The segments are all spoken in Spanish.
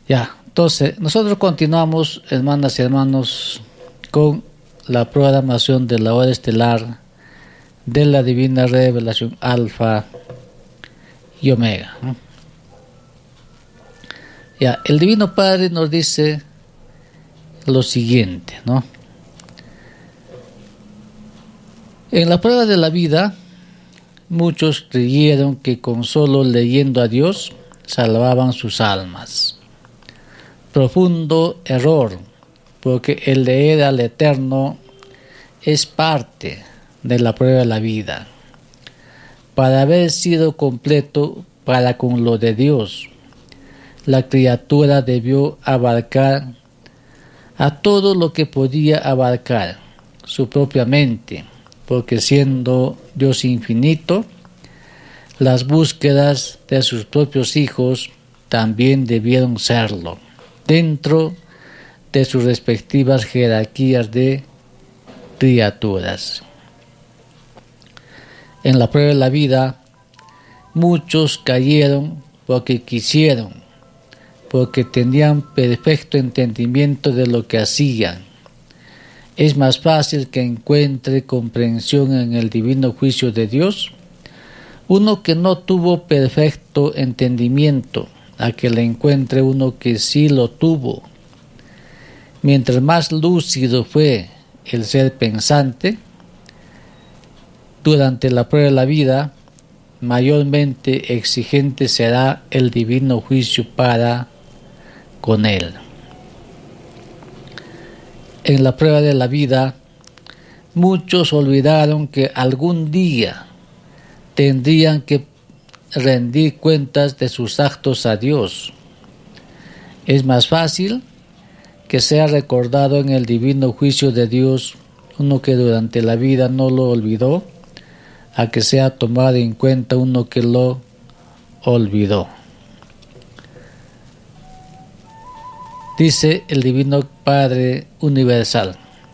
Ya, entonces nosotros continuamos, hermanas y hermanos, con la programación de la hora estelar de la Divina Revelación Alfa y Omega, ¿no? Ya, el Divino Padre nos dice lo siguiente, ¿no? En la prueba de la vida, muchos creyeron que con solo leyendo a Dios salvaban sus almas. Profundo error, porque el leer al Eterno es parte de la prueba de la vida. Para haber sido completo para con lo de Dios, la criatura debió abarcar a todo lo que podía abarcar su propia mente, porque siendo Dios infinito, las búsquedas de sus propios hijos también debieron serlo, dentro de sus respectivas jerarquías de criaturas. En la prueba de la vida, muchos cayeron porque quisieron, porque tenían perfecto entendimiento de lo que hacían. Es más fácil que encuentre comprensión en el divino juicio de Dios uno que no tuvo perfecto entendimiento, a que le encuentre uno que sí lo tuvo. Mientras más lúcido fue el ser pensante durante la prueba de la vida, mayormente exigente será el divino juicio para con él. En la prueba de la vida, muchos olvidaron que algún día tendrían que rendir cuentas de sus actos a Dios. Es más fácil que sea recordado en el divino juicio de Dios uno que durante la vida no lo olvidó, a que sea tomado en cuenta uno que lo olvidó. Dice el Divino Padre Universal: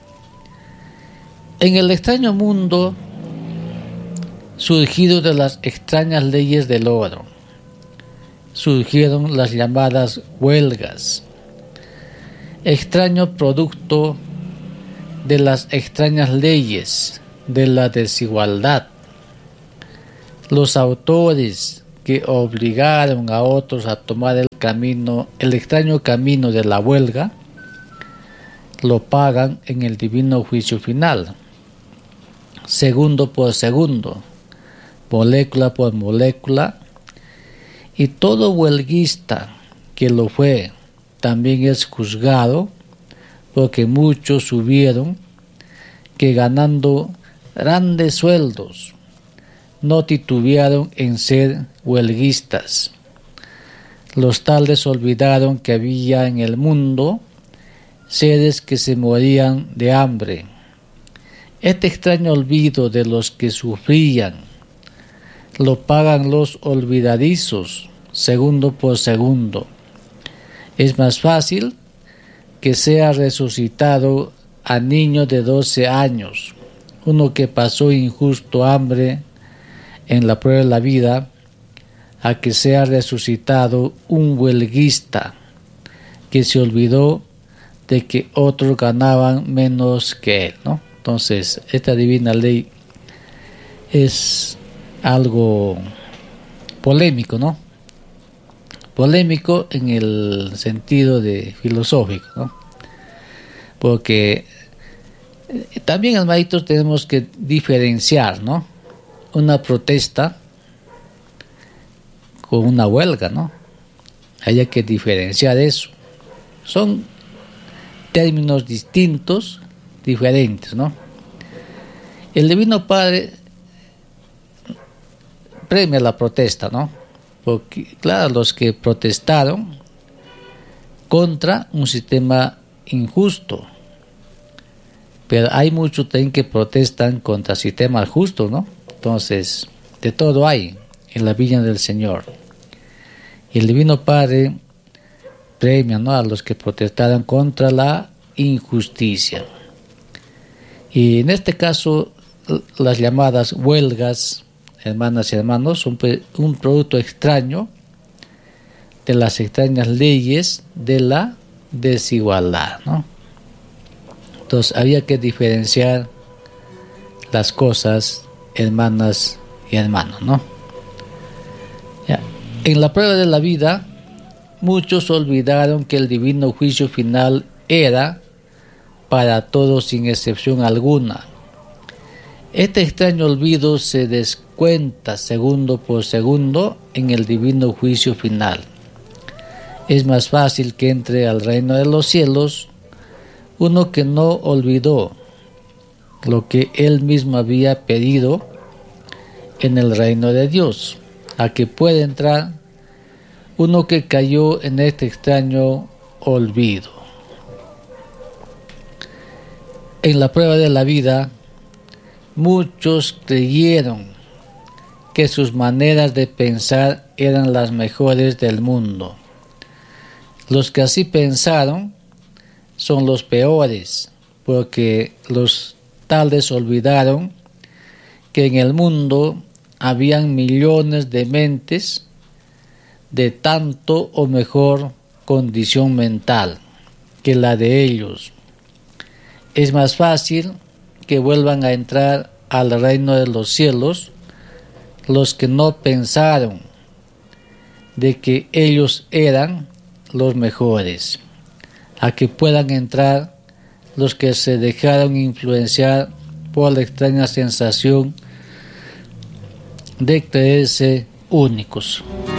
en el extraño mundo surgido de las extrañas leyes del oro, surgieron las llamadas huelgas, extraño producto de las extrañas leyes de la desigualdad. Los autores que obligaron a otros a tomar el extraño camino de la huelga, lo pagan en el divino juicio final, segundo por segundo, molécula por molécula, y todo huelguista que lo fue también es juzgado, porque muchos hubieron que ganando grandes sueldos no titubearon en ser huelguistas. Los tales olvidaron que había en el mundo seres que se morían de hambre. Este extraño olvido de los que sufrían lo pagan los olvidadizos, segundo por segundo. Es más fácil que sea resucitado a niño de 12 años, uno que pasó injusto hambre en la prueba de la vida, a que sea resucitado un huelguista que se olvidó de que otros ganaban menos que él, ¿no? Entonces, esta divina ley es algo polémico, ¿no? Polémico en el sentido de filosófico, ¿no? Porque también, hermanitos, tenemos que diferenciar, ¿no? Una protesta con una huelga, ¿no? Hay que diferenciar eso. Son términos distintos, diferentes, ¿no? El Divino Padre premia la protesta, ¿no? Porque, claro, los que protestaron contra un sistema injusto, pero hay muchos también que protestan contra sistemas justos, ¿no? Entonces, de todo hay en la viña del Señor. Y el Divino Padre premia, ¿no?, a los que protestaron contra la injusticia. Y en este caso, las llamadas huelgas, hermanas y hermanos, son un producto extraño de las extrañas leyes de la desigualdad, ¿no? Entonces había que diferenciar las cosas, hermanas y hermanos, ¿no? Ya. En la prueba de la vida, muchos olvidaron que el divino juicio final era para todos sin excepción alguna. Este extraño olvido se descuenta segundo por segundo en el divino juicio final. Es más fácil que entre al reino de los cielos uno que no olvidó lo que él mismo había pedido en el reino de Dios, a que puede entrar uno que cayó en este extraño olvido. En la prueba de la vida, muchos creyeron que sus maneras de pensar eran las mejores del mundo. Los que así pensaron son los peores, porque los tales olvidaron que en el mundo habían millones de mentes de tanto o mejor condición mental que la de ellos. Es más fácil que vuelvan a entrar al reino de los cielos los que no pensaron de que ellos eran los mejores, a que puedan entrar los que se dejaron influenciar por la extraña sensación de creerse únicos.